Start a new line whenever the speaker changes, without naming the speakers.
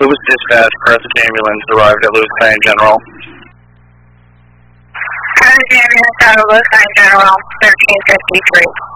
Lewis Dispatch, Pacific Ambulance arrived at Lewis County General.
Pacific Ambulance out of Lewis County General, 1353.